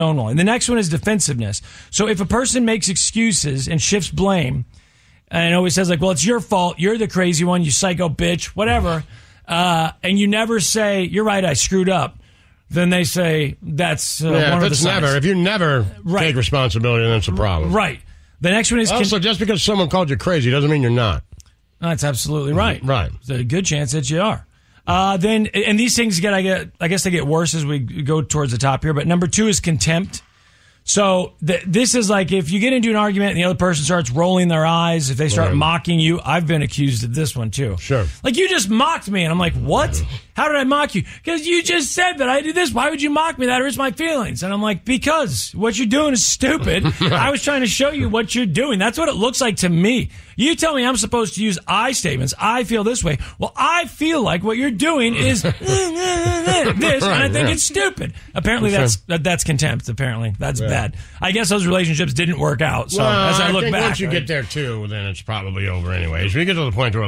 only. The next one is defensiveness. So if a person makes excuses and shifts blame and always says like, well, it's your fault. You're the crazy one. You psycho bitch, whatever. And you never say, you're right, I screwed up. Then they say that's one of the signs. If you never take responsibility, then it's a problem. Right. The next one is... Also, just because someone called you crazy doesn't mean you're not. That's absolutely right. Right. There's a good chance that you are. Then, and these things I guess they get worse as we go towards the top here, but number 2 is contempt. So this is like if you get into an argument and the other person starts rolling their eyes, if they start mocking you. I've been accused of this one too. Sure. Like, you just mocked me. And I'm like, what? How did I mock you? Because you just said that I did this. Why would you mock me? That hurts my feelings. And I'm like, because what you're doing is stupid. I was trying to show you what you're doing. That's what it looks like to me. You tell me I'm supposed to use I statements. I feel this way. Well, I feel like what you're doing is this, and I think it's stupid. Apparently that's contempt. Apparently that's bad. I guess those relationships didn't work out. So as I look back, once you get there too, then it's probably over anyways. We get to the point where